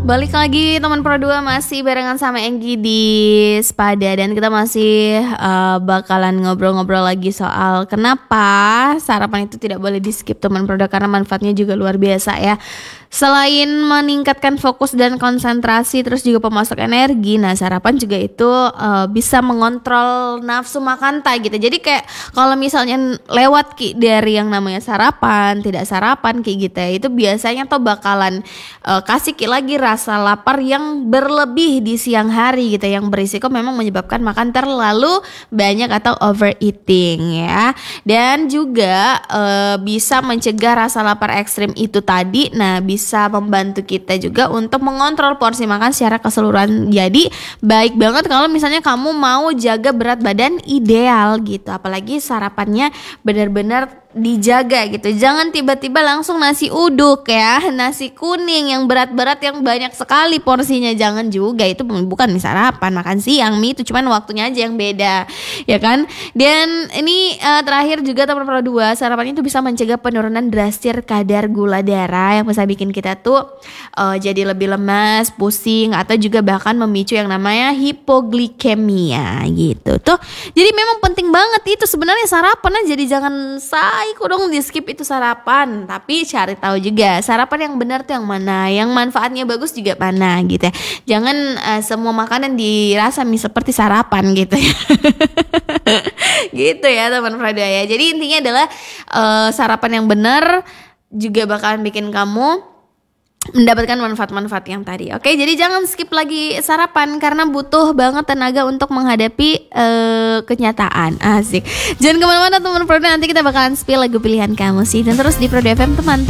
Balik lagi teman Pro 2 masih barengan sama Enggi di Spada. Dan kita masih bakalan ngobrol-ngobrol lagi soal kenapa sarapan itu tidak boleh di skip teman Pro 2, karena manfaatnya juga luar biasa ya. Selain meningkatkan fokus dan konsentrasi, terus juga pemasok energi, nah sarapan juga itu bisa mengontrol nafsu makan gitu. Jadi kayak kalau misalnya lewat dari yang namanya sarapan, tidak sarapan kayak gitu ya, itu biasanya tuh bakalan kasih lagi rasa lapar yang berlebih di siang hari gitu, yang berisiko memang menyebabkan makan terlalu banyak atau overeating ya. Dan juga bisa mencegah rasa lapar ekstrim itu tadi. Nah, bisa membantu kita juga untuk mengontrol porsi makan secara keseluruhan. Jadi baik banget kalau misalnya kamu mau jaga berat badan ideal gitu, apalagi sarapannya benar-benar dijaga gitu. Jangan tiba-tiba langsung nasi uduk ya, nasi kuning yang berat-berat yang banyak sekali porsinya, jangan juga. Itu bukan mie sarapan, makan siang. Mie itu cuman waktunya aja yang beda ya kan. Dan ini terakhir juga teman Pro 2, sarapan itu bisa mencegah penurunan drastis kadar gula darah yang bisa bikin kita tuh jadi lebih lemas, pusing, atau juga bahkan memicu yang namanya hipoglikemia gitu tuh. Jadi memang penting banget itu sebenarnya sarapan. Jadi jangan aku dong di skip itu sarapan, tapi cari tahu juga sarapan yang benar tuh yang mana, yang manfaatnya bagus juga mana gitu ya. Jangan semua makanan dirasa seperti sarapan gitu ya. Gitu ya teman Prada ya. Jadi intinya adalah sarapan yang benar juga bakalan bikin kamu mendapatkan manfaat-manfaat yang tadi. Oke, jadi jangan skip lagi sarapan karena butuh banget tenaga untuk menghadapi kenyataan. Asik. Jangan kemana-mana teman Pro, nanti kita bakalan spill lagu pilihan kamu sih. Dan terus di Pro FM teman.